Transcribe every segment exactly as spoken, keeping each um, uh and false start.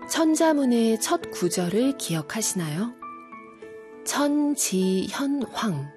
천자문의 첫 구절을 기억하시나요? 천지현황,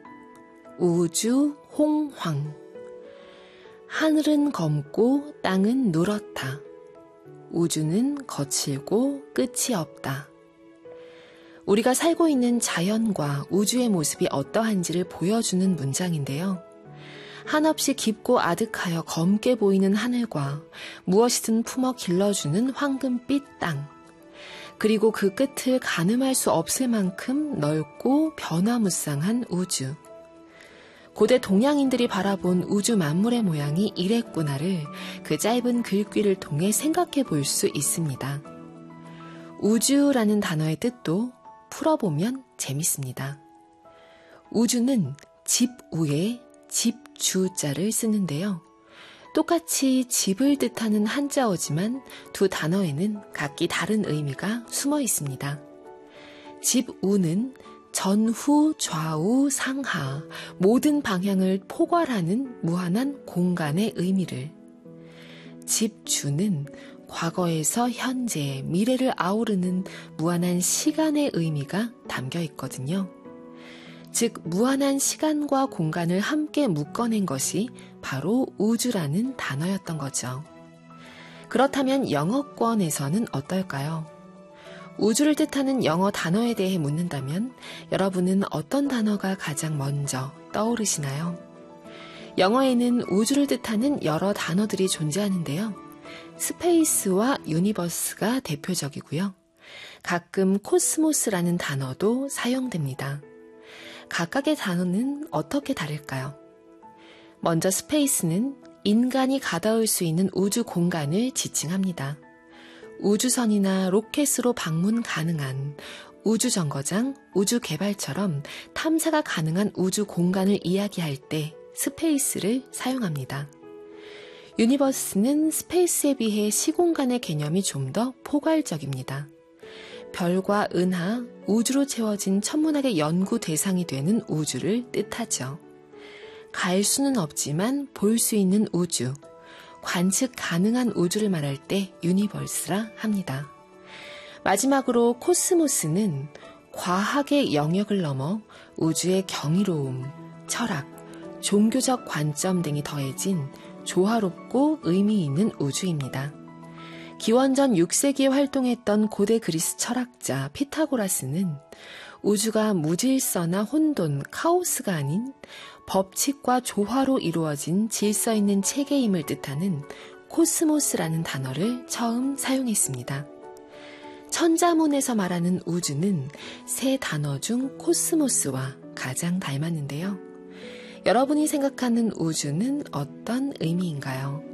우주홍황. 하늘은 검고 땅은 누렇다. 우주는 거칠고 끝이 없다. 우리가 살고 있는 자연과 우주의 모습이 어떠한지를 보여주는 문장인데요. 한없이 깊고 아득하여 검게 보이는 하늘과 무엇이든 품어 길러주는 황금빛 땅, 그리고 그 끝을 가늠할 수 없을 만큼 넓고 변화무쌍한 우주. 고대 동양인들이 바라본 우주 만물의 모양이 이랬구나를 그 짧은 글귀를 통해 생각해 볼 수 있습니다. 우주라는 단어의 뜻도 풀어보면 재밌습니다. 우주는 집 위에 집주자를 쓰는데요. 똑같이 집을 뜻하는 한자어지만 두 단어에는 각기 다른 의미가 숨어 있습니다. 집우는 전후, 좌우, 상하 모든 방향을 포괄하는 무한한 공간의 의미를, 집주는 과거에서 현재, 미래를 아우르는 무한한 시간의 의미가 담겨 있거든요. 즉 무한한 시간과 공간을 함께 묶어낸 것이 바로 우주라는 단어였던 거죠. 그렇다면 영어권에서는 어떨까요? 우주를 뜻하는 영어 단어에 대해 묻는다면 여러분은 어떤 단어가 가장 먼저 떠오르시나요? 영어에는 우주를 뜻하는 여러 단어들이 존재하는데요. 스페이스와 유니버스가 대표적이고요. 가끔 코스모스라는 단어도 사용됩니다. 각각의 단어는 어떻게 다를까요? 먼저 스페이스는 인간이 가닿을 수 있는 우주 공간을 지칭합니다. 우주선이나 로켓으로 방문 가능한 우주정거장, 우주개발처럼 탐사가 가능한 우주 공간을 이야기할 때 스페이스를 사용합니다. 유니버스는 스페이스에 비해 시공간의 개념이 좀 더 포괄적입니다. 별과 은하, 우주로 채워진 천문학의 연구 대상이 되는 우주를 뜻하죠. 갈 수는 없지만 볼 수 있는 우주, 관측 가능한 우주를 말할 때 유니버스라 합니다. 마지막으로 코스모스는 과학의 영역을 넘어 우주의 경이로움, 철학, 종교적 관점 등이 더해진 조화롭고 의미 있는 우주입니다. 기원전 육 세기에 활동했던 고대 그리스 철학자 피타고라스는 우주가 무질서나 혼돈, 카오스가 아닌 법칙과 조화로 이루어진 질서 있는 체계임을 뜻하는 코스모스라는 단어를 처음 사용했습니다. 천자문에서 말하는 우주는 세 단어 중 코스모스와 가장 닮았는데요. 여러분이 생각하는 우주는 어떤 의미인가요?